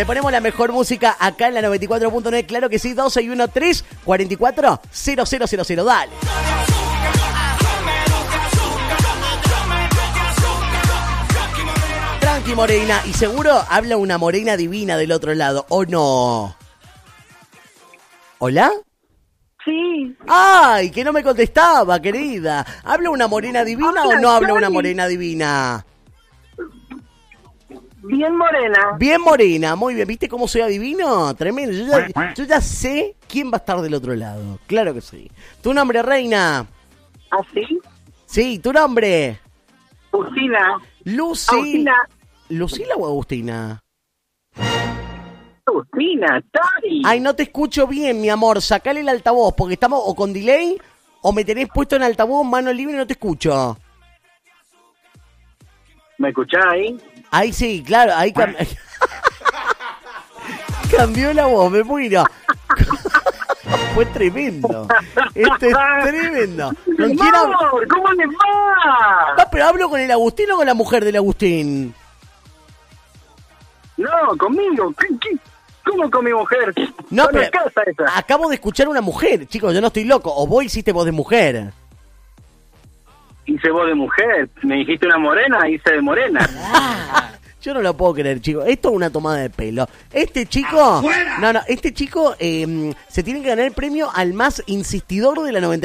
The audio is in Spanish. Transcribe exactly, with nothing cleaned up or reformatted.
Te ponemos la mejor música acá en la noventa y cuatro punto nueve. Claro que sí, dos seis uno tres, cuatro cuatro, cero cero cero cero. Dale. Tranqui, morena. Y seguro habla una morena divina del otro lado, ¿o no? ¿Hola? Sí. Ay, que no me contestaba, querida. ¿Habla una morena divina Hola, o no habla Cari. una morena divina? Bien morena. Bien morena, muy bien. ¿Viste cómo soy adivino? Tremendo. Yo ya, yo ya sé quién va a estar del otro lado. Claro que sí. ¿Tu nombre, reina? ¿Así? Sí, ¿tu nombre? Agustina. Lucy. Agustina. ¿Lucila o Agustina? Agustina, Tari. Ay, no te escucho bien, mi amor. Sacale el altavoz, porque estamos o con delay o me tenés puesto en altavoz, mano libre y no te escucho. ¿Me escuchás ahí? Ahí sí, claro, ahí cam... cambió la voz, me muero. Fue tremendo. Esto es tremendo. ¿Con quién hablo? Amor, ¿cómo le va? No, pero hablo con el Agustín o con la mujer del Agustín. No, conmigo. ¿Qué, qué? ¿Cómo con mi mujer? No, ¿Dónde pero casa esa? acabo de escuchar una mujer, chicos, yo no estoy loco. O vos hiciste voz de mujer. Hice voz de mujer. Me dijiste una morena, hice de morena. Yo no lo puedo creer, chicos. Esto es una tomada de pelo. Este chico... No, no, este chico eh, se tiene que ganar el premio al más insistidor de la noventa.